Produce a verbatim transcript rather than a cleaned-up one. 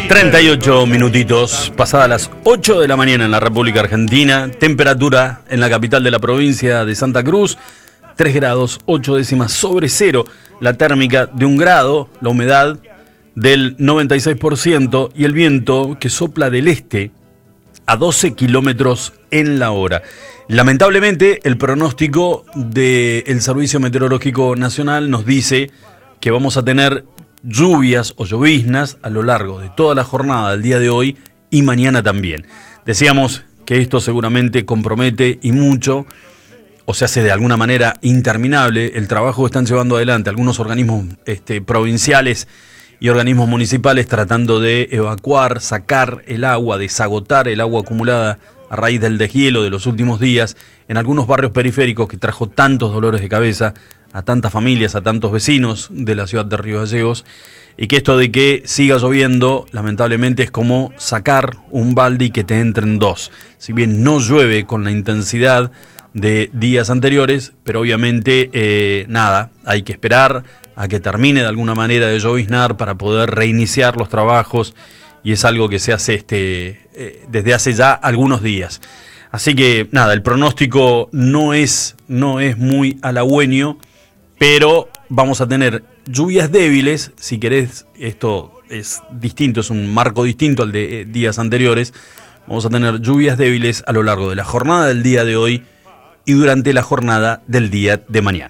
treinta y ocho minutitos, pasadas las ocho de la mañana en la República Argentina. Temperatura en la capital de la provincia de Santa Cruz, tres grados, ocho décimas sobre cero. La térmica de un grado, la humedad del noventa y seis por ciento y el viento que sopla del este a doce kilómetros en la hora. Lamentablemente, el pronóstico del Servicio Meteorológico Nacional nos dice que vamos a tener lluvias o lloviznas a lo largo de toda la jornada del día de hoy y mañana también. Decíamos que esto seguramente compromete y mucho, o se hace de alguna manera interminable, el trabajo que están llevando adelante algunos organismos este, provinciales y organismos municipales tratando de evacuar, sacar el agua, desagotar el agua acumulada a raíz del deshielo de los últimos días en algunos barrios periféricos que trajo tantos dolores de cabeza a tantas familias, a tantos vecinos de la ciudad de Río Gallegos, y que esto de que siga lloviendo, lamentablemente, es como sacar un balde y que te entren dos. Si bien no llueve con la intensidad de días anteriores, pero obviamente, eh, nada, hay que esperar a que termine de alguna manera de lloviznar para poder reiniciar los trabajos, y es algo que se hace este, eh, desde hace ya algunos días. Así que, nada, el pronóstico no es, no es muy halagüeño, pero vamos a tener lluvias débiles. Si querés, esto es distinto, es un marco distinto al de eh, días anteriores. Vamos a tener lluvias débiles a lo largo de la jornada del día de hoy y durante la jornada del día de mañana.